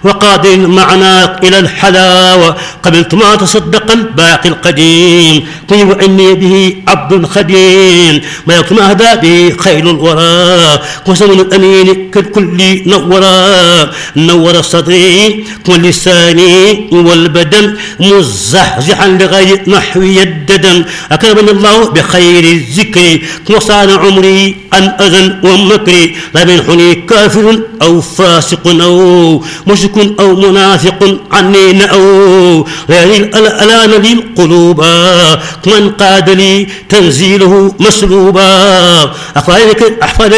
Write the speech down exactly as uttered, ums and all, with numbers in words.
وقاد المعنى إلى الحلاوة قبلت ما تصدق الباقي القديم طيب إني به عبد خديم ملكت ما هدى به خيل الورى وزمن الأمين كالكل نورا نور صدري ولساني والبدن مزحزحا لغير نحو الددن أكرمني الله بخير الذكر وصان عمري عن أذى ومكر لا يمنحني كافر أو فاسق أو مشرك أو منافق عني أو غير الألان لي القلوب من قاد لي تنزيله مسلوبا أحفظ